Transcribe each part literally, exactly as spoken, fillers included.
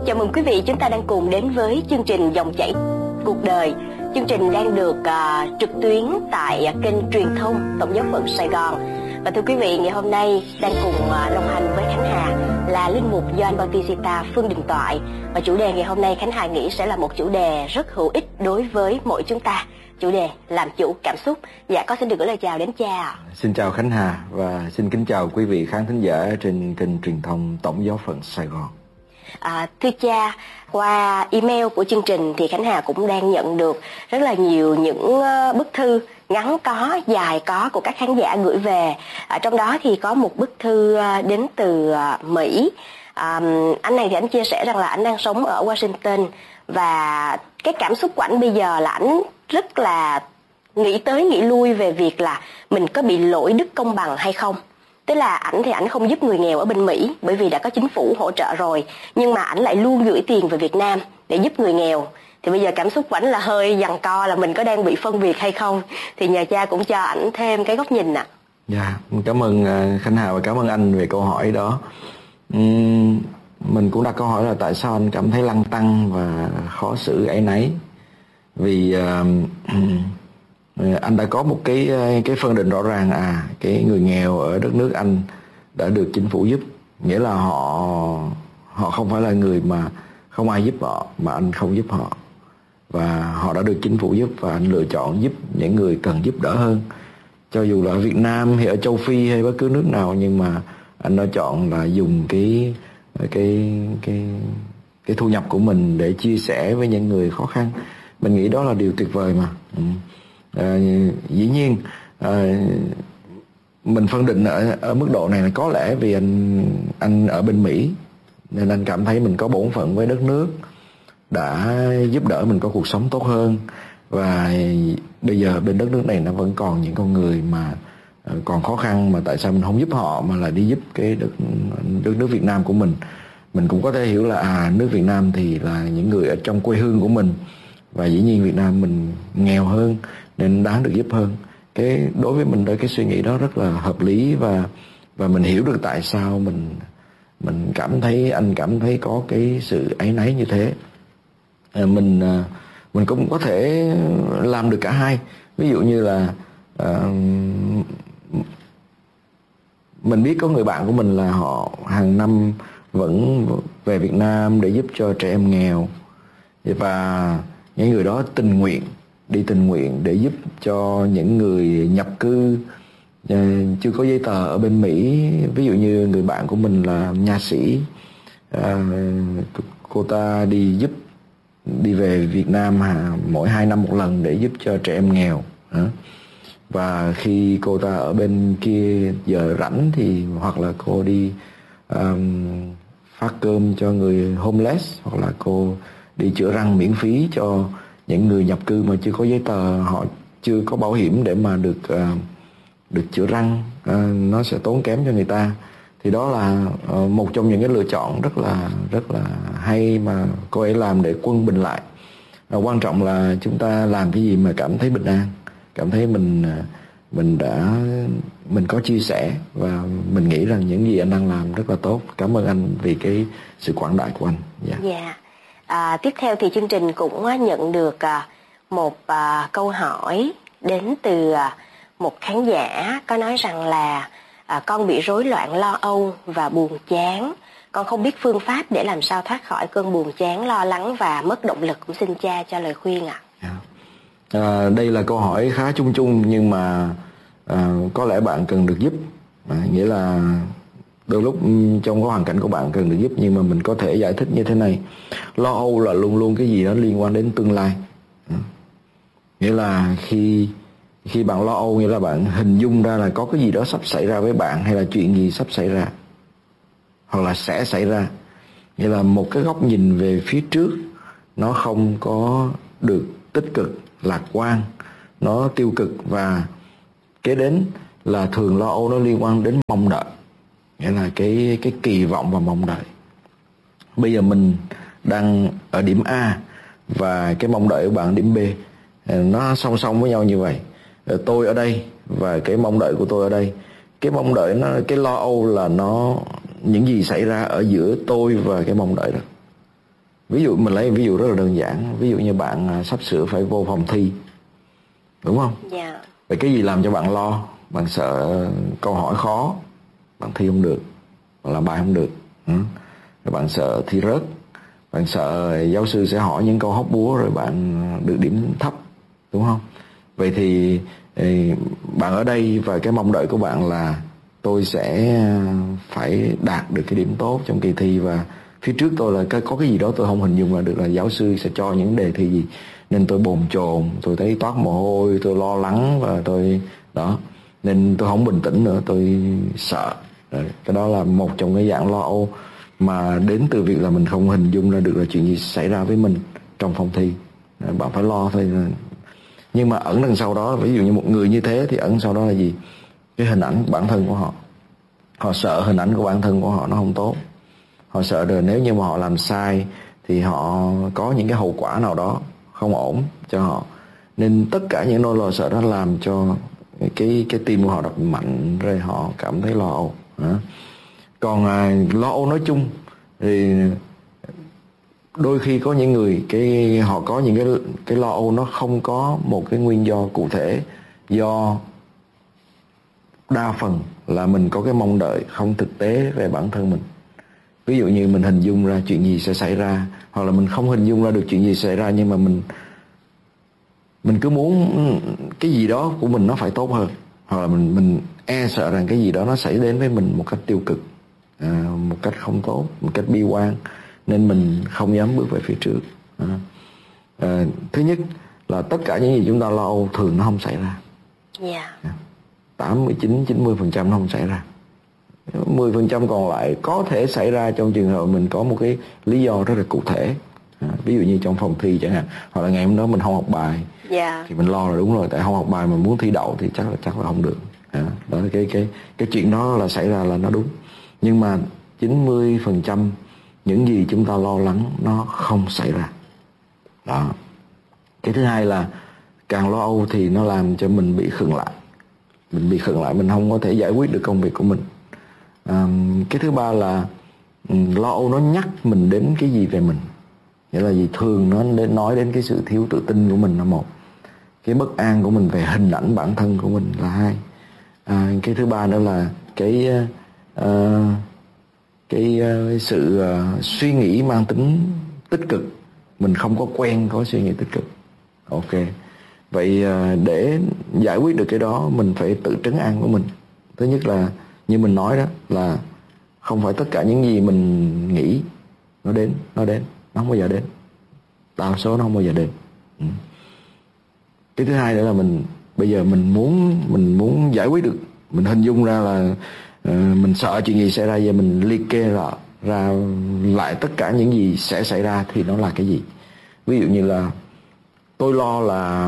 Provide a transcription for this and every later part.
Chào mừng quý vị, chúng ta đang cùng đến với chương trình Dòng chảy cuộc đời. Chương trình đang được uh, trực tuyến tại uh, kênh truyền thông Tổng giáo phận Sài Gòn. Và thưa quý vị, ngày hôm nay đang cùng uh, đồng hành với Khánh Hà là linh mục Gioan Bautista Phương Đình Toại. Và chủ đề ngày hôm nay Khánh Hà nghĩ sẽ là một chủ đề rất hữu ích đối với mỗi chúng ta. Chủ đề làm chủ cảm xúc. Dạ, con xin được gửi lời chào đến cha. Xin chào Khánh Hà và xin kính chào quý vị khán thính giả trên kênh truyền thông Tổng giáo phận Sài Gòn. À, thưa cha, qua email của chương trình thì Khánh Hà cũng đang nhận được rất là nhiều những bức thư ngắn có, dài có của các khán giả gửi về. À, trong đó thì có một bức thư đến từ Mỹ. À, anh này thì anh chia sẻ rằng là anh đang sống ở Washington và cái cảm xúc của anh bây giờ là anh rất là nghĩ tới nghĩ lui về việc là mình có bị lỗi đức công bằng hay không. Tức là ảnh thì ảnh không giúp người nghèo ở bên Mỹ bởi vì đã có chính phủ hỗ trợ rồi, nhưng mà ảnh lại luôn gửi tiền về Việt Nam để giúp người nghèo. Thì bây giờ cảm xúc của ảnh là hơi giằng co là mình có đang bị phân biệt hay không. Thì nhờ cha cũng cho ảnh thêm cái góc nhìn ạ. Dạ, cảm ơn Khánh Hà và cảm ơn anh về câu hỏi đó. uhm, Mình cũng đặt câu hỏi là tại sao anh cảm thấy lăn tăn và khó xử áy náy. Vì uh, anh đã có một cái cái phân định rõ ràng, à cái người nghèo ở đất nước anh đã được chính phủ giúp, nghĩa là họ họ không phải là người mà không ai giúp họ, mà anh không giúp họ, và họ đã được chính phủ giúp và anh lựa chọn giúp những người cần giúp đỡ hơn. Cho dù là ở Việt Nam hay ở châu Phi hay bất cứ nước nào, nhưng mà anh đã chọn là dùng cái cái cái cái thu nhập của mình để chia sẻ với những người khó khăn. Mình nghĩ đó là điều tuyệt vời mà. Ừ. À, dĩ nhiên à, mình phân định ở, ở mức độ này là có lẽ vì anh anh ở bên Mỹ nên anh cảm thấy mình có bổn phận với đất nước, đã giúp đỡ mình có cuộc sống tốt hơn. Và bây giờ bên đất nước này nó vẫn còn những con người mà còn khó khăn, mà tại sao mình không giúp họ mà là đi giúp cái đất, đất nước Việt Nam của mình. Mình cũng có thể hiểu là à nước Việt Nam thì là những người ở trong quê hương của mình, và dĩ nhiên Việt Nam mình nghèo hơn nên đáng được giúp hơn. Cái đối với mình, cái suy nghĩ đó rất là hợp lý, và và mình hiểu được tại sao mình mình cảm thấy anh cảm thấy có cái sự áy náy như thế. À, mình mình cũng có thể làm được cả hai. Ví dụ như là à, mình biết có người bạn của mình là họ hàng năm vẫn về Việt Nam để giúp cho trẻ em nghèo, và những người đó tình nguyện đi tình nguyện để giúp cho những người nhập cư uh, chưa có giấy tờ ở bên Mỹ. Ví dụ như người bạn của mình là nha sĩ, uh, cô ta đi giúp đi về Việt Nam à, mỗi hai năm một lần để giúp cho trẻ em nghèo. uh. Và khi cô ta ở bên kia giờ rảnh thì hoặc là cô đi um, phát cơm cho người homeless, hoặc là cô đi chữa răng miễn phí cho những người nhập cư mà chưa có giấy tờ, họ chưa có bảo hiểm để mà được uh, được chữa răng, uh, nó sẽ tốn kém cho người ta. Thì đó là uh, một trong những cái lựa chọn rất là rất là hay mà cô ấy làm để quân bình lại. Uh, quan trọng là chúng ta làm cái gì mà cảm thấy bình an, cảm thấy mình uh, mình đã mình có chia sẻ, và mình nghĩ rằng những gì anh đang làm rất là tốt. Cảm ơn anh vì cái sự quảng đại của anh. Dạ. Yeah. Yeah. À, tiếp theo thì chương trình cũng nhận được à, một à, câu hỏi đến từ à, một khán giả có nói rằng là à, con bị rối loạn lo âu và buồn chán. Con không biết phương pháp để làm sao thoát khỏi cơn buồn chán, lo lắng và mất động lực. Cũng xin cha cho lời khuyên ạ. Yeah. À, đây là câu hỏi khá chung chung, nhưng mà à, có lẽ bạn cần được giúp. À, nghĩa là đôi lúc trong cái hoàn cảnh của bạn cần được giúp, nhưng mà mình có thể giải thích như thế này. Lo âu là luôn luôn cái gì đó liên quan đến tương lai. À, nghĩa là khi khi bạn lo âu, nghĩa là bạn hình dung ra là có cái gì đó sắp xảy ra với bạn, hay là chuyện gì sắp xảy ra hoặc là sẽ xảy ra. Nghĩa là một cái góc nhìn về phía trước nó không có được tích cực, lạc quan, nó tiêu cực. Và kế đến là thường lo âu nó liên quan đến mong đợi, nghĩa là cái cái kỳ vọng và mong đợi. Bây giờ mình đang ở điểm A và cái mong đợi của bạn điểm B, nó song song với nhau như vậy. Tôi ở đây và cái mong đợi của tôi ở đây. Cái mong đợi nó, cái lo âu là nó những gì xảy ra ở giữa tôi và cái mong đợi đó. Ví dụ mình lấy ví dụ rất là đơn giản, ví dụ như bạn sắp sửa phải vô phòng thi, đúng không? Dạ. Yeah. Vậy cái gì làm cho bạn lo? Bạn sợ câu hỏi khó, bạn thi không được, bạn làm bài không được, ừ. Rồi bạn sợ thi rớt, bạn sợ giáo sư sẽ hỏi những câu hóc búa rồi bạn được điểm thấp, đúng không? Vậy thì bạn ở đây và cái mong đợi của bạn là tôi sẽ phải đạt được cái điểm tốt trong kỳ thi, và phía trước tôi là có cái gì đó tôi không hình dung là được là giáo sư sẽ cho những đề thi gì, nên tôi bồn chồn, tôi thấy toát mồ hôi, tôi lo lắng và tôi đó, nên tôi không bình tĩnh nữa, tôi sợ. Rồi, cái đó là một trong cái dạng lo âu mà đến từ việc là mình không hình dung ra được là chuyện gì xảy ra với mình trong phòng thi. Bạn phải lo thôi. Nhưng mà ẩn đằng sau đó, ví dụ như một người như thế thì ẩn sau đó là gì? Cái hình ảnh bản thân của họ. Họ sợ hình ảnh của bản thân của họ nó không tốt. Họ sợ rồi nếu như mà họ làm sai thì họ có những cái hậu quả nào đó không ổn cho họ. Nên tất cả những nỗi lo sợ đó làm cho cái cái tim của họ đập mạnh, rồi họ cảm thấy lo âu. Còn à, lo âu nói chung thì đôi khi có những người cái họ có những cái cái lo âu nó không có một cái nguyên do cụ thể, do đa phần là mình có cái mong đợi không thực tế về bản thân mình. Ví dụ như mình hình dung ra chuyện gì sẽ xảy ra, hoặc là mình không hình dung ra được chuyện gì xảy ra, nhưng mà mình mình cứ muốn cái gì đó của mình nó phải tốt hơn, hoặc là mình mình e sợ rằng cái gì đó nó xảy đến với mình một cách tiêu cực, à, một cách không tốt, một cách bi quan, nên mình không dám bước về phía trước. À, à, thứ nhất là tất cả những gì chúng ta lo âu thường nó không xảy ra. Yeah. tám mươi chín, chín mươi phần trăm nó không xảy ra. mười phần trăm còn lại có thể xảy ra trong trường hợp mình có một cái lý do rất là cụ thể. À, ví dụ như trong phòng thi chẳng hạn, hoặc là ngày hôm đó mình không học bài, yeah. thì mình lo là đúng rồi, tại không học bài mà muốn thi đậu thì chắc là chắc là không được. À, đó là cái cái cái chuyện đó là xảy ra là nó đúng. Nhưng mà chín mươi phần trăm những gì chúng ta lo lắng nó không xảy ra. Đó. Cái thứ hai là càng lo âu thì nó làm cho mình bị khựng lại. Mình bị khựng lại, mình không có thể giải quyết được công việc của mình. À, cái thứ ba là um, lo âu nó nhắc mình đến cái gì về mình. Nghĩa là gì? Thường nó đến nói đến cái sự thiếu tự tin của mình là một. Cái bất an của mình về hình ảnh bản thân của mình là hai. À, cái thứ ba nữa là cái uh, cái uh, sự uh, suy nghĩ mang tính tích cực. Mình không có quen có suy nghĩ tích cực. Ok. Vậy uh, để giải quyết được cái đó, mình phải tự trấn an của mình. Thứ nhất là như mình nói đó, là không phải tất cả những gì mình nghĩ nó đến, nó đến, nó không bao giờ đến. Đa số nó không bao giờ đến. Ừ. Cái thứ hai nữa là mình bây giờ mình muốn mình muốn giải quyết được, mình hình dung ra là uh, mình sợ chuyện gì xảy ra, giờ mình liệt kê ra, ra lại tất cả những gì sẽ xảy ra thì nó là cái gì. Ví dụ như là tôi lo là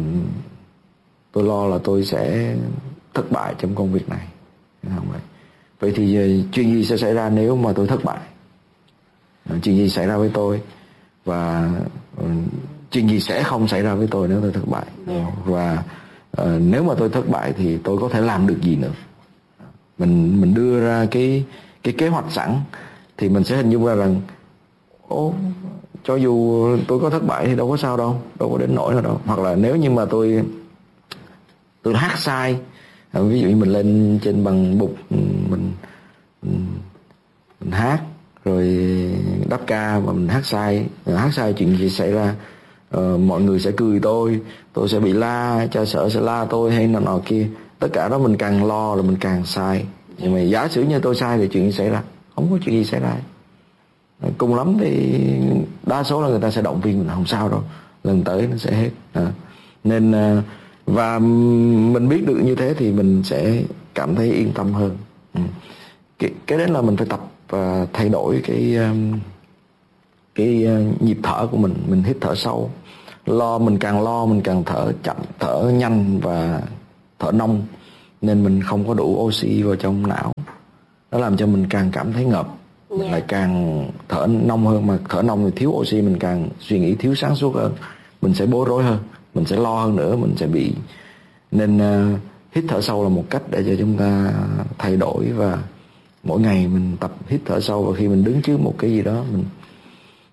tôi lo là tôi sẽ thất bại trong công việc này. Không vậy. Vậy thì chuyện gì sẽ xảy ra nếu mà tôi thất bại? Chuyện gì xảy ra với tôi? Và uh, chuyện gì sẽ không xảy ra với tôi nếu tôi thất bại? Yeah. Và uh, nếu mà tôi thất bại thì tôi có thể làm được gì nữa? Mình mình đưa ra cái cái kế hoạch sẵn thì mình sẽ hình dung ra rằng ố, cho dù tôi có thất bại thì đâu có sao đâu, đâu có đến nỗi nào đâu. Hoặc là nếu như mà tôi tôi hát sai, ví dụ như mình lên trên bằng bục, mình, mình mình hát rồi đáp ca mà mình hát sai, hát sai chuyện gì xảy ra, uh, mọi người sẽ cười tôi, tôi sẽ bị la, cha sở sẽ la tôi hay nào nọ kia. Tất cả đó mình càng lo là mình càng sai. Nhưng mà giả sử như tôi sai thì chuyện gì xảy ra? Không có chuyện gì xảy ra. Cùng lắm thì đa số là người ta sẽ động viên mình, không sao đâu, lần tới nó sẽ hết. À, nên uh, và mình biết được như thế thì mình sẽ cảm thấy yên tâm hơn. Ừ. Cái, cái đấy là mình phải tập uh, thay đổi cái um, cái uh, nhịp thở của mình. Mình hít thở sâu. Lo mình càng lo mình càng thở chậm, thở nhanh và thở nông, nên mình không có đủ oxy vào trong não. Nó làm cho mình càng cảm thấy ngợp. Mình yeah. lại càng thở nông hơn, mà thở nông thì thiếu oxy, mình càng suy nghĩ thiếu sáng suốt hơn, mình sẽ bối rối hơn, mình sẽ lo hơn nữa, mình sẽ bị. Nên uh, hít thở sâu là một cách để cho chúng ta thay đổi, và mỗi ngày mình tập hít thở sâu, và khi mình đứng trước một cái gì đó mình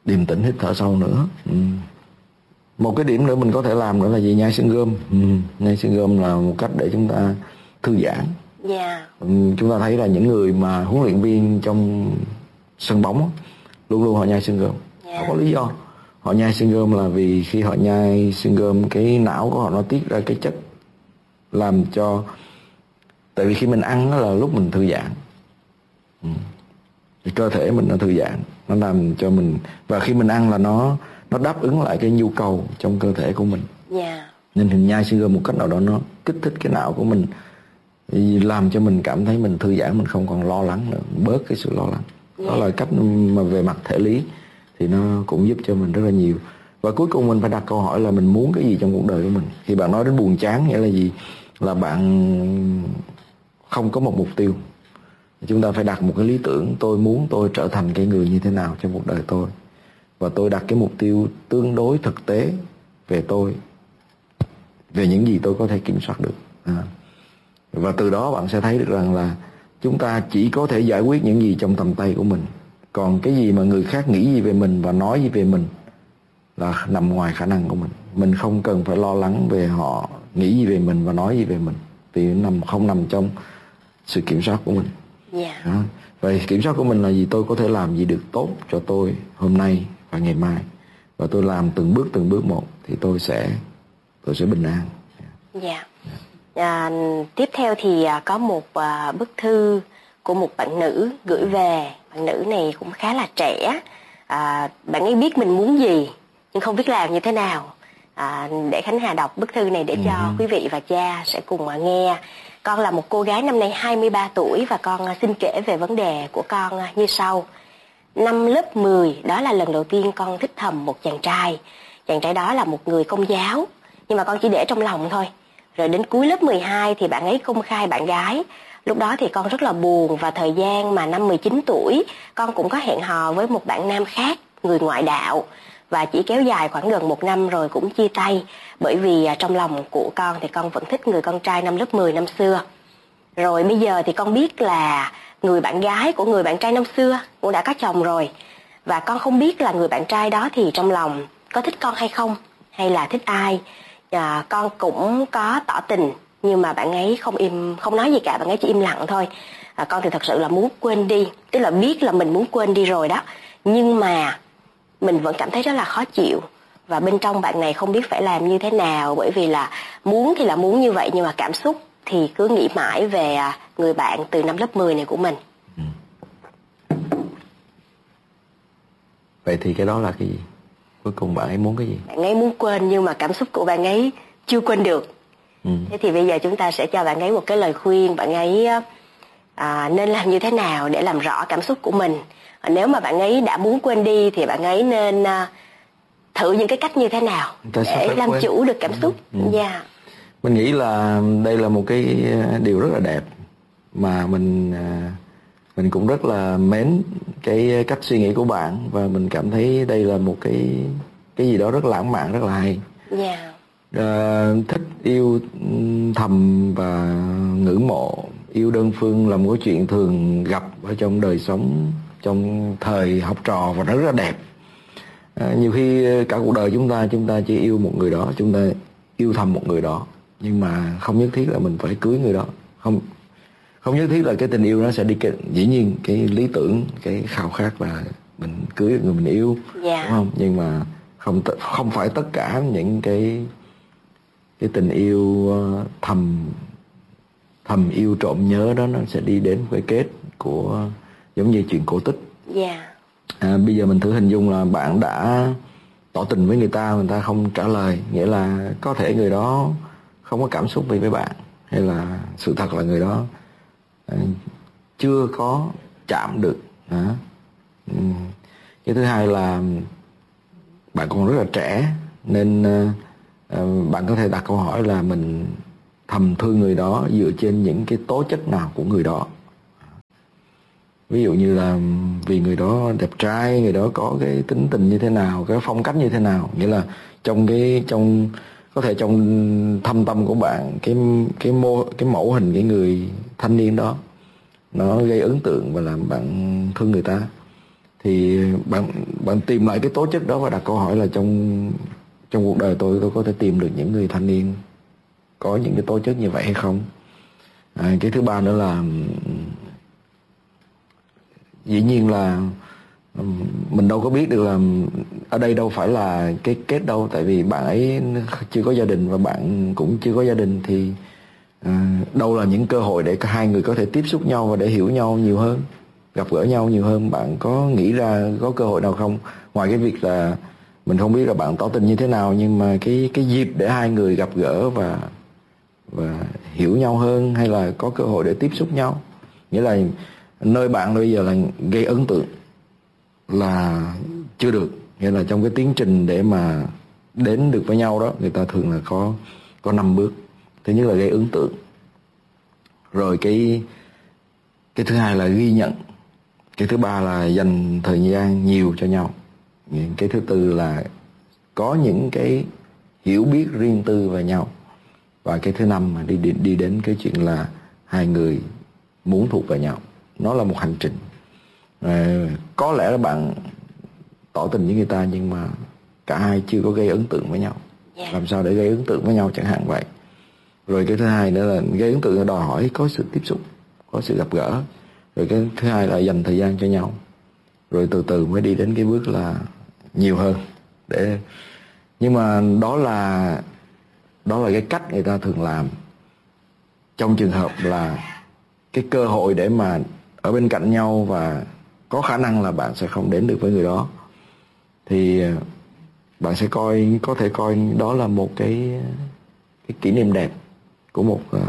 điềm tĩnh, hít thở sâu nữa. Ừ. Một cái điểm nữa mình có thể làm nữa là gì? Nhai xương gươm. Ừ. Nhai xương gươm là một cách để chúng ta thư giãn. Yeah. Ừ. Chúng ta thấy là những người mà huấn luyện viên trong sân bóng luôn luôn họ nhai xương gươm. Yeah. Họ có lý do. Họ nhai xương gươm là vì khi họ nhai xương gươm, cái não của họ nó tiết ra cái chất làm cho, tại vì khi mình ăn đó là lúc mình thư giãn. Ừ. Thì cơ thể mình nó thư giãn, nó làm cho mình, và khi mình ăn là nó nó đáp ứng lại cái nhu cầu trong cơ thể của mình. Yeah. Nên hình nhai xương gươm một cách nào đó nó kích thích cái não của mình, làm cho mình cảm thấy mình thư giãn, mình không còn lo lắng nữa, bớt cái sự lo lắng. Yeah. Đó là cách mà về mặt thể lý thì nó cũng giúp cho mình rất là nhiều. Và cuối cùng mình phải đặt câu hỏi là mình muốn cái gì trong cuộc đời của mình. Khi bạn nói đến buồn chán nghĩa là gì? Là bạn không có một mục tiêu. Chúng ta phải đặt một cái lý tưởng, tôi muốn tôi trở thành cái người như thế nào trong cuộc đời tôi, và tôi đặt cái mục tiêu tương đối thực tế về tôi, về những gì tôi có thể kiểm soát được. À. Và từ đó bạn sẽ thấy được rằng là chúng ta chỉ có thể giải quyết những gì trong tầm tay của mình. Còn cái gì mà người khác nghĩ gì về mình và nói gì về mình là nằm ngoài khả năng của mình. Mình không cần phải lo lắng về họ nghĩ gì về mình và nói gì về mình, vì nó nằm không nằm trong sự kiểm soát của mình. Yeah. Đó. Vậy kiểm soát của mình là gì? Tôi có thể làm gì được tốt cho tôi hôm nay và ngày mai, và tôi làm từng bước từng bước một thì tôi sẽ tôi sẽ bình an. Dạ. Yeah. À, tiếp theo thì có một uh, bức thư của một bạn nữ gửi về. Bạn nữ này cũng khá là trẻ. À, bạn ấy biết mình muốn gì nhưng không biết làm như thế nào. À, để Khánh Hà đọc bức thư này để cho uh-huh. quý vị và cha sẽ cùng uh, nghe. Con là một cô gái năm nay hai mươi ba tuổi và con uh, xin kể về vấn đề của con uh, như sau. Năm lớp mười, đó là lần đầu tiên con thích thầm một chàng trai. Chàng trai đó là một người Công giáo, nhưng mà con chỉ để trong lòng thôi. Rồi đến cuối lớp mười hai thì bạn ấy công khai bạn gái. Lúc đó thì con rất là buồn, và thời gian mà năm mười chín tuổi con cũng có hẹn hò với một bạn nam khác, người ngoại đạo, và chỉ kéo dài khoảng gần một năm rồi cũng chia tay, bởi vì trong lòng của con thì con vẫn thích người con trai năm lớp mười năm xưa. Rồi bây giờ thì con biết là người bạn gái của người bạn trai năm xưa cũng đã có chồng rồi, và con không biết là người bạn trai đó thì trong lòng có thích con hay không, hay là thích ai. À, con cũng có tỏ tình nhưng mà bạn ấy không im không nói gì cả, bạn ấy chỉ im lặng thôi. À, con thì thật sự là muốn quên đi, tức là biết là mình muốn quên đi rồi đó, nhưng mà mình vẫn cảm thấy rất là khó chịu, và bên trong bạn này không biết phải làm như thế nào, bởi vì là muốn thì là muốn như vậy, nhưng mà cảm xúc thì cứ nghĩ mãi về người bạn từ năm lớp mười này của mình. Ừ. Vậy thì cái đó là cái gì? Cuối cùng bạn ấy muốn cái gì? Bạn ấy muốn quên nhưng mà cảm xúc của bạn ấy chưa quên được. Ừ. Thế thì bây giờ chúng ta sẽ cho bạn ấy một cái lời khuyên. Bạn ấy à, nên làm như thế nào để làm rõ cảm xúc của mình. À, nếu mà bạn ấy đã muốn quên đi thì bạn ấy nên à, thử những cái cách như thế nào để làm quên. chủ được cảm xúc. Ừ. Ừ. Yeah. Mình nghĩ là đây là một cái điều rất là đẹp, mà mình mình cũng rất là mến cái cách suy nghĩ của bạn, và mình cảm thấy đây là một cái cái gì đó rất lãng mạn, rất là hay. Yeah. À, thích yêu thầm và ngưỡng mộ, yêu đơn phương là một cái chuyện thường gặp ở trong đời sống, trong thời học trò, và nó rất là đẹp. À, nhiều khi cả cuộc đời chúng ta chúng ta chỉ yêu một người đó, chúng ta yêu thầm một người đó, nhưng mà không nhất thiết là mình phải cưới người đó, không không nhất thiết là cái tình yêu nó sẽ đi kèm. Dĩ nhiên cái lý tưởng, cái khao khát là mình cưới người mình yêu, yeah. đúng không? Nhưng mà không không phải tất cả những cái cái tình yêu thầm thầm yêu trộm nhớ đó nó sẽ đi đến cái kết của giống như chuyện cổ tích. Yeah. À, bây giờ mình thử hình dung là bạn đã tỏ tình với người ta, người ta không trả lời, nghĩa là có thể người đó không có cảm xúc gì với bạn, hay là sự thật là người đó à, chưa có chạm được. À. Cái thứ hai là bạn còn rất là trẻ, nên à, bạn có thể đặt câu hỏi là mình thầm thương người đó dựa trên những cái tố chất nào của người đó. Ví dụ như là vì người đó đẹp trai, người đó có cái tính tình như thế nào, cái phong cách như thế nào, nghĩa là trong cái trong có thể trong thâm tâm của bạn, cái cái mô cái mẫu hình cái người thanh niên đó nó gây ấn tượng và làm bạn thương người ta, thì bạn bạn tìm lại cái tố chất đó và đặt câu hỏi là trong trong cuộc đời tôi tôi có thể tìm được những người thanh niên có những cái tố chất như vậy hay không. À, cái thứ ba nữa là dĩ nhiên là mình đâu có biết được là ở đây đâu phải là cái kết đâu, tại vì bạn ấy chưa có gia đình và bạn cũng chưa có gia đình, thì à, đâu là những cơ hội để cả hai người có thể tiếp xúc nhau và để hiểu nhau nhiều hơn, gặp gỡ nhau nhiều hơn. Bạn có nghĩ ra có cơ hội nào không, ngoài cái việc là mình không biết là bạn tỏ tình như thế nào, nhưng mà cái cái dịp để hai người gặp gỡ và và hiểu nhau hơn, hay là có cơ hội để tiếp xúc nhau. Nghĩa là nơi bạn bây giờ là gây ấn tượng là chưa được, nghĩa là trong cái tiến trình để mà đến được với nhau đó, người ta thường là có có năm bước. Thứ nhất là gây ấn tượng, rồi cái cái thứ hai là ghi nhận, cái thứ ba là dành thời gian nhiều cho nhau, cái thứ tư là có những cái hiểu biết riêng tư về nhau, và cái thứ năm mà đi, đi đi đến cái chuyện là hai người muốn thuộc về nhau. Nó là một hành trình. À, có lẽ là bạn tỏ tình với người ta nhưng mà cả hai chưa có gây ấn tượng với nhau. Yeah. Làm sao để gây ấn tượng với nhau chẳng hạn vậy. Rồi cái thứ hai nữa là gây ấn tượng là đòi hỏi có sự tiếp xúc, có sự gặp gỡ. Rồi cái thứ hai là dành thời gian cho nhau. Rồi từ từ mới đi đến cái bước là nhiều hơn. Để nhưng mà đó là đó là cái cách người ta thường làm. Trong trường hợp là cái cơ hội để mà ở bên cạnh nhau và có khả năng là bạn sẽ không đến được với người đó, thì bạn sẽ coi có thể coi đó là một cái cái kỷ niệm đẹp của một uh,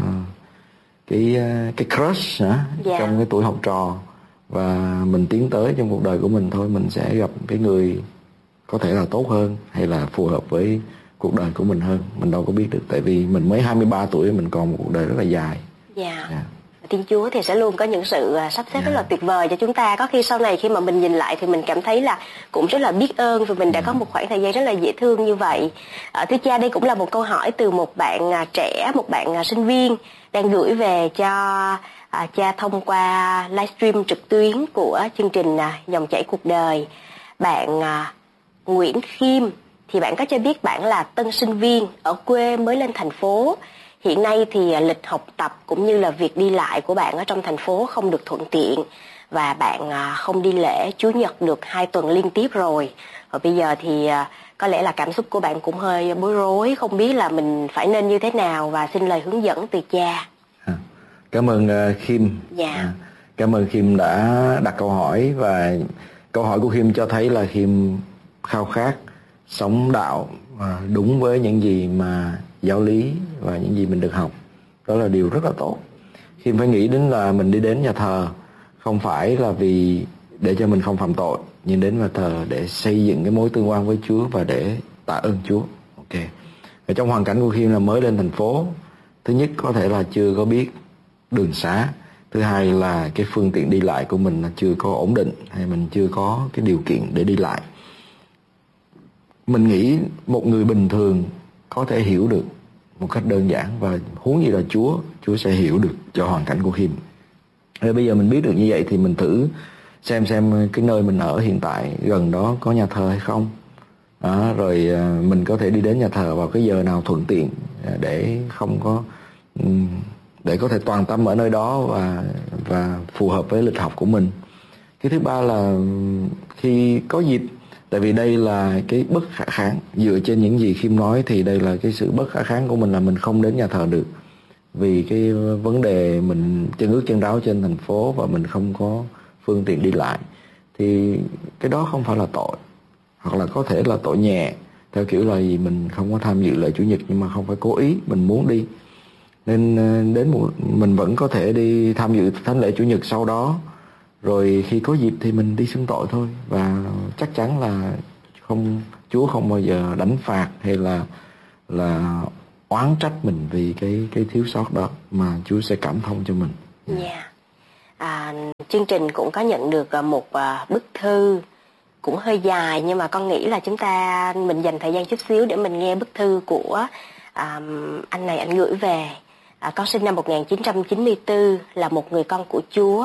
cái uh, cái crush hả? Yeah. Trong cái tuổi học trò, và mình tiến tới trong cuộc đời của mình thôi, mình sẽ gặp cái người có thể là tốt hơn hay là phù hợp với cuộc đời của mình hơn. Mình đâu có biết được, tại vì mình mới hai mươi ba tuổi, mình còn một cuộc đời rất là dài. Dạ. Yeah. Yeah. Thiên Chúa thì sẽ luôn có những sự sắp xếp yeah. rất là tuyệt vời cho chúng ta. Có khi sau này khi mà mình nhìn lại thì mình cảm thấy là cũng rất là biết ơn vì mình đã yeah. có một khoảng thời gian rất là dễ thương như vậy. À, thưa cha, đây cũng là một câu hỏi từ một bạn trẻ, một bạn sinh viên đang gửi về cho à, cha thông qua livestream trực tuyến của chương trình à, Dòng chảy cuộc đời. Bạn à, Nguyễn Khiêm thì bạn có cho biết bạn là tân sinh viên ở quê mới lên thành phố. Hiện nay thì lịch học tập cũng như là việc đi lại của bạn ở trong thành phố không được thuận tiện, và bạn không đi lễ Chủ nhật được hai tuần liên tiếp rồi. Và bây giờ thì có lẽ là cảm xúc của bạn cũng hơi bối rối, không biết là mình phải nên như thế nào, và xin lời hướng dẫn từ cha. Cảm ơn uh, Khiêm. Dạ. Cảm ơn Khiêm đã đặt câu hỏi, và câu hỏi của Khiêm cho thấy là Khiêm khao khát sống đạo đúng với những gì mà giáo lý và những gì mình được học. Đó là điều rất là tốt. Khiêm phải nghĩ đến là mình đi đến nhà thờ không phải là vì để cho mình không phạm tội, nhưng đến nhà thờ để xây dựng cái mối tương quan với Chúa và để tạ ơn Chúa. Ok. Và trong hoàn cảnh của Khiêm là mới lên thành phố, thứ nhất có thể là chưa có biết đường xá, thứ hai là cái phương tiện đi lại của mình là chưa có ổn định, hay mình chưa có cái điều kiện để đi lại. Mình nghĩ một người bình thường có thể hiểu được một cách đơn giản, và huống gì là Chúa, Chúa sẽ hiểu được cho hoàn cảnh của Khiêm. Rồi bây giờ mình biết được như vậy thì mình thử xem xem cái nơi mình ở hiện tại gần đó có nhà thờ hay không. Đó, rồi mình có thể đi đến nhà thờ vào cái giờ nào thuận tiện để không có để có thể toàn tâm ở nơi đó và và phù hợp với lịch học của mình. Cái thứ ba là khi có dịp, tại vì đây là cái bất khả kháng, dựa trên những gì Khiêm nói thì đây là cái sự bất khả kháng của mình, là mình không đến nhà thờ được vì cái vấn đề mình chân ướt chân ráo trên thành phố và mình không có phương tiện đi lại, thì cái đó không phải là tội, hoặc là có thể là tội nhẹ theo kiểu là gì mình không có tham dự lễ Chủ nhật nhưng mà không phải cố ý, mình muốn đi, nên đến một mình vẫn có thể đi tham dự thánh lễ Chủ nhật sau đó. Rồi khi có dịp thì mình đi xưng tội thôi, và chắc chắn là không Chúa không bao giờ đánh phạt hay là là oán trách mình vì cái cái thiếu sót đó, mà Chúa sẽ cảm thông cho mình. Dạ. Yeah. À, chương trình cũng có nhận được một bức thư cũng hơi dài, nhưng mà con nghĩ là chúng ta mình dành thời gian chút xíu để mình nghe bức thư của à, anh này. Anh gửi về: à, con sinh năm một nghìn chín trăm chín mươi tư, là một người con của Chúa,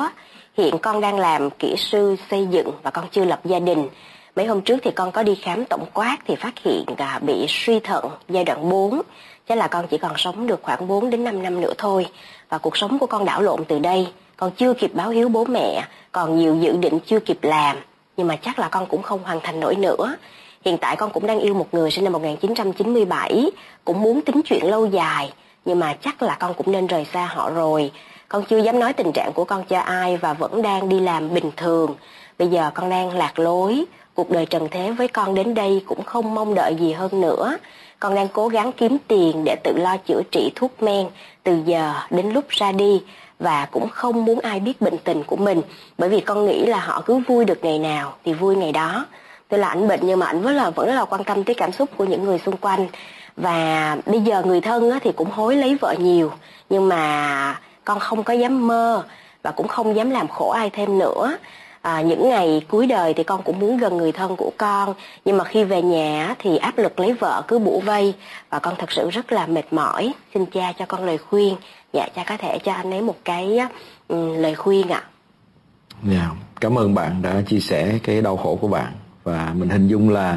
Hiện con đang làm kỹ sư xây dựng và con chưa lập gia đình. Mấy hôm trước thì con có đi khám tổng quát thì phát hiện là bị suy thận giai đoạn bốn. Chắc là con chỉ còn sống được khoảng bốn đến năm năm nữa thôi. Và cuộc sống của con đảo lộn từ đây. Con chưa kịp báo hiếu bố mẹ, còn nhiều dự định chưa kịp làm. Nhưng mà chắc là con cũng không hoàn thành nổi nữa. Hiện tại con cũng đang yêu một người sinh năm một nghìn chín trăm chín mươi bảy, cũng muốn tính chuyện lâu dài. Nhưng mà chắc là con cũng nên rời xa họ rồi. Con chưa dám nói tình trạng của con cho ai và vẫn đang đi làm bình thường. Bây giờ con đang lạc lối. Cuộc đời trần thế với con đến đây cũng không mong đợi gì hơn nữa. Con đang cố gắng kiếm tiền để tự lo chữa trị thuốc men từ giờ đến lúc ra đi. Và cũng không muốn ai biết bệnh tình của mình. Bởi vì con nghĩ là họ cứ vui được ngày nào thì vui ngày đó. Tức là ảnh bệnh nhưng mà ảnh vẫn là, vẫn rất là quan tâm tới cảm xúc của những người xung quanh. Và bây giờ người thân thì cũng hối lấy vợ nhiều. Nhưng mà con không có dám mơ và cũng không dám làm khổ ai thêm nữa. À, những ngày cuối đời thì con cũng muốn gần người thân của con. Nhưng mà khi về nhà thì áp lực lấy vợ cứ bủa vây. Và con thật sự rất là mệt mỏi. Xin cha cho con lời khuyên. Dạ, cha có thể cho anh ấy một cái um, lời khuyên ạ. Dạ, yeah. Cảm ơn bạn đã chia sẻ cái đau khổ của bạn. Và mình hình dung là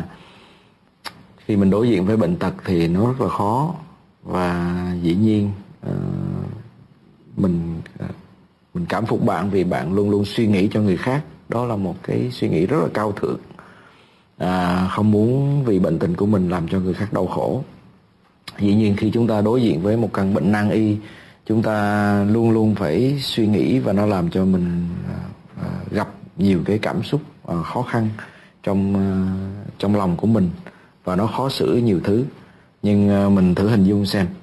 khi mình đối diện với bệnh tật thì nó rất là khó. Và dĩ nhiên uh, mình uh, mình cảm phục bạn vì bạn luôn luôn suy nghĩ cho người khác. Đó là một cái suy nghĩ rất là cao thượng. À, không muốn vì bệnh tình của mình làm cho người khác đau khổ. Dĩ nhiên khi chúng ta đối diện với một căn bệnh nan y, chúng ta luôn luôn phải suy nghĩ và nó làm cho mình uh, gặp nhiều cái cảm xúc uh, khó khăn trong uh, trong lòng của mình, và nó khó xử nhiều thứ. Nhưng uh, mình thử hình dung xem.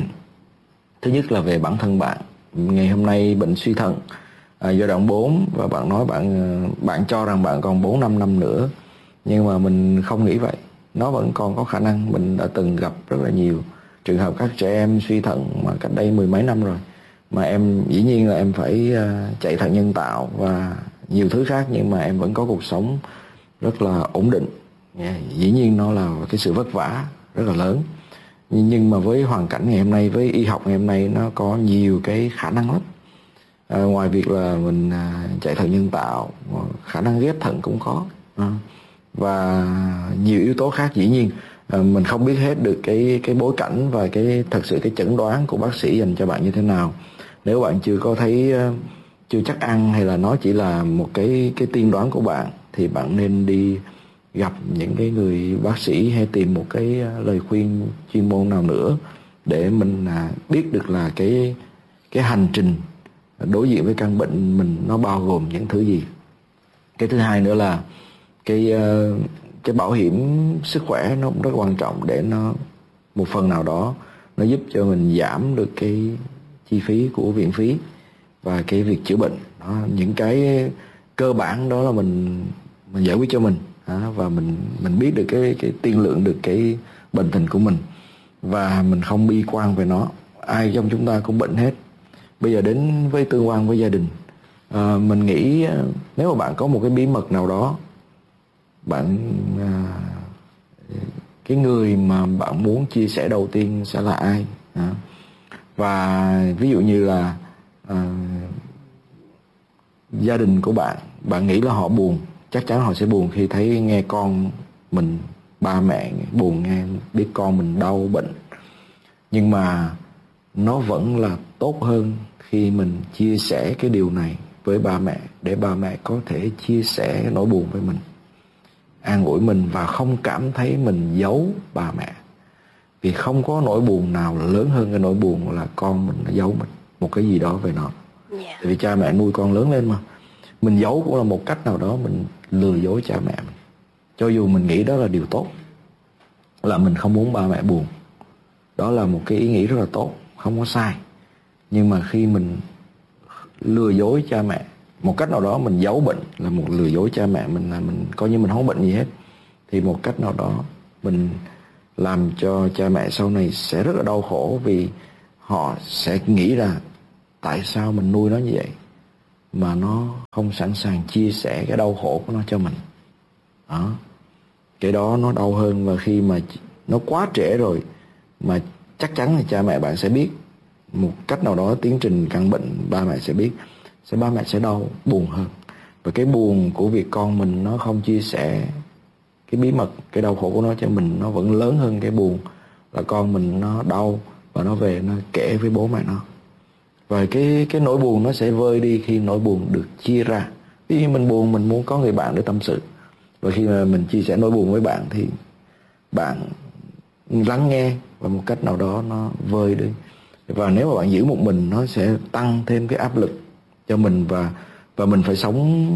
Thứ nhất là về bản thân bạn. Ngày hôm nay bệnh suy thận uh, giai đoạn bốn, và bạn nói bạn uh, bạn cho rằng bạn còn bốn năm năm nữa. Nhưng mà mình không nghĩ vậy. Nó vẫn còn có khả năng. Mình đã từng gặp rất là nhiều trường hợp các trẻ em suy thận mà cách đây mười mấy năm rồi, mà em dĩ nhiên là em phải uh, chạy thận nhân tạo và nhiều thứ khác, nhưng mà em vẫn có cuộc sống rất là ổn định. Yeah, dĩ nhiên nó là cái sự vất vả rất là lớn, nhưng mà với hoàn cảnh ngày hôm nay, với y học ngày hôm nay, nó có nhiều cái khả năng lắm. À, ngoài việc là mình uh, chạy thận nhân tạo, khả năng ghép thận cũng có, uh, và nhiều yếu tố khác. Dĩ nhiên uh, mình không biết hết được cái cái bối cảnh và cái thật sự cái chẩn đoán của bác sĩ dành cho bạn như thế nào. Nếu bạn chưa có thấy uh, chưa chắc ăn, hay là nó chỉ là một cái cái tiên đoán của bạn, thì bạn nên đi gặp những cái người bác sĩ hay tìm một cái lời khuyên chuyên môn nào nữa để mình à, biết được là cái cái hành trình đối diện với căn bệnh mình nó bao gồm những thứ gì. Cái thứ hai nữa là cái cái bảo hiểm sức khỏe nó cũng rất quan trọng, để nó một phần nào đó nó giúp cho mình giảm được cái chi phí của viện phí và cái việc chữa bệnh. Đó, những cái cơ bản đó là mình mình giải quyết cho mình, đó, và mình mình biết được cái cái tiên lượng được cái bệnh tình của mình, và mình không bi quan về nó. Ai trong chúng ta cũng bệnh hết. Bây giờ đến với tương quan với gia đình, à, mình nghĩ nếu mà bạn có một cái bí mật nào đó, bạn à, cái người mà bạn muốn chia sẻ đầu tiên sẽ là ai? À, và ví dụ như là à, gia đình của bạn, bạn nghĩ là họ buồn, chắc chắn họ sẽ buồn khi thấy nghe con mình, ba mẹ buồn nghe biết con mình đau bệnh. Nhưng mà nó vẫn là tốt hơn khi mình chia sẻ cái điều này với ba mẹ, để ba mẹ có thể chia sẻ nỗi buồn với mình, an ủi mình, và không cảm thấy mình giấu ba mẹ. Vì không có nỗi buồn nào lớn hơn cái nỗi buồn là con mình nó giấu mình một cái gì đó về nó. Yeah. Tại vì cha mẹ nuôi con lớn lên mà. Mình giấu cũng là một cách nào đó mình lừa dối cha mẹ mình. Cho dù mình nghĩ đó là điều tốt, là mình không muốn ba mẹ buồn, đó là một cái ý nghĩ rất là tốt, không có sai. Nhưng mà khi mình lừa dối cha mẹ, một cách nào đó mình giấu bệnh là một lừa dối cha mẹ mình, là mình coi như mình không có bệnh gì hết, thì một cách nào đó mình làm cho cha mẹ sau này sẽ rất là đau khổ. Vì họ sẽ nghĩ là tại sao mình nuôi nó như vậy mà nó không sẵn sàng chia sẻ cái đau khổ của nó cho mình. Đó, cái đó nó đau hơn. Và khi mà nó quá trễ rồi, mà chắc chắn là cha mẹ bạn sẽ biết, một cách nào đó tiến trình căn bệnh ba mẹ sẽ biết, sẽ ba mẹ sẽ đau buồn hơn. Và cái buồn của việc con mình nó không chia sẻ cái bí mật, cái đau khổ của nó cho mình, nó vẫn lớn hơn cái buồn là con mình nó đau và nó về nó kể với bố mẹ nó. Và cái cái nỗi buồn nó sẽ vơi đi khi nỗi buồn được chia ra. Ví dụ mình buồn, mình muốn có người bạn để tâm sự, và khi mà mình chia sẻ nỗi buồn với bạn thì bạn lắng nghe và một cách nào đó nó vơi đi. Và nếu mà bạn giữ một mình, nó sẽ tăng thêm cái áp lực cho mình, và và mình phải sống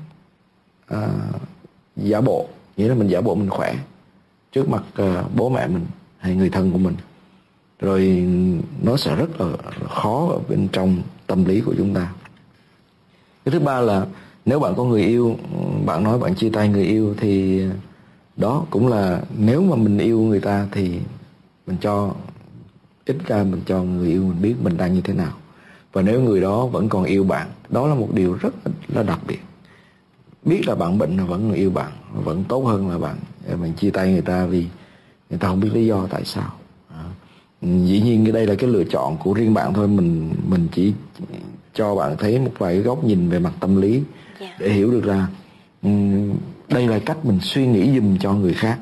à, giả bộ, nghĩa là mình giả bộ mình khỏe trước mặt à, bố mẹ mình hay người thân của mình. Rồi nó sẽ rất là khó ở bên trong tâm lý của chúng ta. Cái thứ ba là nếu bạn có người yêu, bạn nói bạn chia tay người yêu, thì đó cũng là nếu mà mình yêu người ta thì mình cho ít ra mình cho người yêu mình biết mình đang như thế nào. Và nếu người đó vẫn còn yêu bạn, đó là một điều rất là đặc biệt. Biết là bạn bệnh là vẫn yêu bạn, vẫn tốt hơn là bạn mình chia tay người ta vì người ta không biết lý do tại sao. À, dĩ nhiên cái đây là cái lựa chọn của riêng bạn thôi. Mình mình chỉ cho bạn thấy một vài cái góc nhìn về mặt tâm lý để hiểu được là um, đây là cách mình suy nghĩ giùm cho người khác.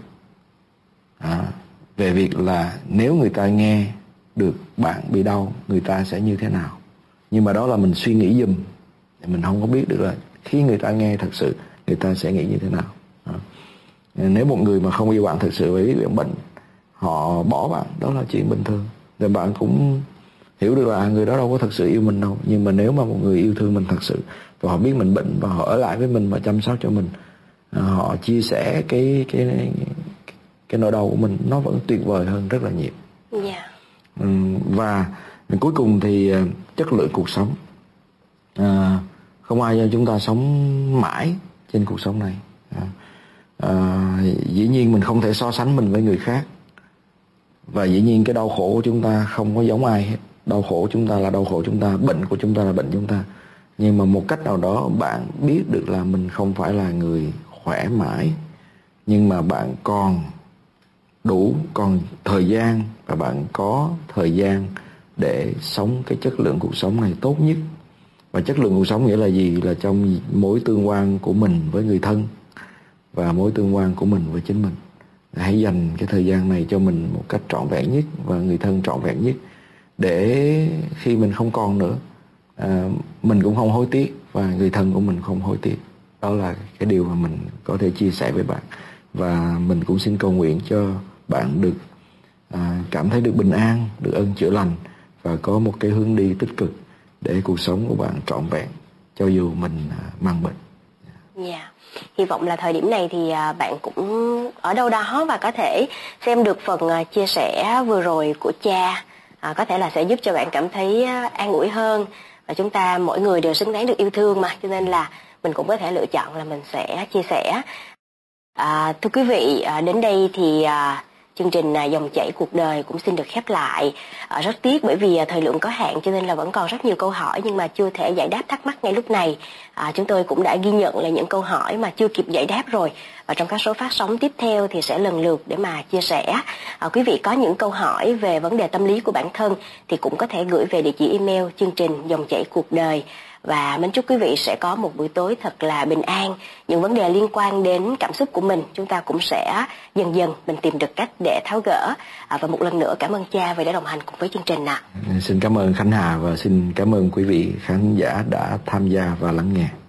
À, về việc là nếu người ta nghe được bạn bị đau, người ta sẽ như thế nào. Nhưng mà đó là mình suy nghĩ giùm, mình không có biết được là khi người ta nghe thật sự người ta sẽ nghĩ như thế nào. À, nếu một người mà không yêu bạn thật sự với việc bệnh, họ bỏ bạn, đó là chuyện bình thường. Rồi bạn cũng hiểu được là người đó đâu có thật sự yêu mình đâu. Nhưng mà nếu mà một người yêu thương mình thật sự, và họ biết mình bệnh và họ ở lại với mình và chăm sóc cho mình, họ chia sẻ cái cái cái nỗi đau của mình, nó vẫn tuyệt vời hơn rất là nhiều. Yeah. Và cuối cùng thì chất lượng cuộc sống. À, không ai cho chúng ta sống mãi trên cuộc sống này. À, à, dĩ nhiên mình không thể so sánh mình với người khác, và dĩ nhiên cái đau khổ của chúng ta không có giống ai hết. Đau khổ của chúng ta là đau khổ chúng ta, bệnh của chúng ta là bệnh chúng ta. Nhưng mà một cách nào đó bạn biết được là mình không phải là người khỏe mãi, nhưng mà bạn còn đủ, còn thời gian, và bạn có thời gian để sống cái chất lượng cuộc sống này tốt nhất. Và chất lượng cuộc sống nghĩa là gì? Là trong mối tương quan của mình với người thân và mối tương quan của mình với chính mình. Hãy dành cái thời gian này cho mình một cách trọn vẹn nhất và người thân trọn vẹn nhất, để khi mình không còn nữa, à, mình cũng không hối tiếc và người thân của mình không hối tiếc. Đó là cái điều mà mình có thể chia sẻ với bạn. Và mình cũng xin cầu nguyện cho bạn được à, cảm thấy được bình an, được ơn chữa lành và có một cái hướng đi tích cực để cuộc sống của bạn trọn vẹn cho dù mình à, mang bệnh. Dạ. Yeah. Hy vọng là thời điểm này thì bạn cũng ở đâu đó và có thể xem được phần chia sẻ vừa rồi của cha, à, có thể là sẽ giúp cho bạn cảm thấy an ủi hơn. Và chúng ta mỗi người đều xứng đáng được yêu thương mà, cho nên là mình cũng có thể lựa chọn là mình sẽ chia sẻ. À, thưa quý vị, à, đến đây thì à, chương trình à, Dòng chảy cuộc đời cũng xin được khép lại. À, rất tiếc bởi vì à, thời lượng có hạn cho nên là vẫn còn rất nhiều câu hỏi nhưng mà chưa thể giải đáp thắc mắc ngay lúc này. À, chúng tôi cũng đã ghi nhận là những câu hỏi mà chưa kịp giải đáp rồi. Và trong các số phát sóng tiếp theo thì sẽ lần lượt để mà chia sẻ. À, quý vị có những câu hỏi về vấn đề tâm lý của bản thân thì cũng có thể gửi về địa chỉ email chương trình Dòng chảy cuộc đời. Và mến chúc quý vị sẽ có một buổi tối thật là bình an. Những vấn đề liên quan đến cảm xúc của mình chúng ta cũng sẽ dần dần mình tìm được cách để tháo gỡ. À, và một lần nữa cảm ơn cha vì đã đồng hành cùng với chương trình ạ. Xin cảm ơn Khánh Hà và xin cảm ơn quý vị khán giả đã tham gia và lắng nghe.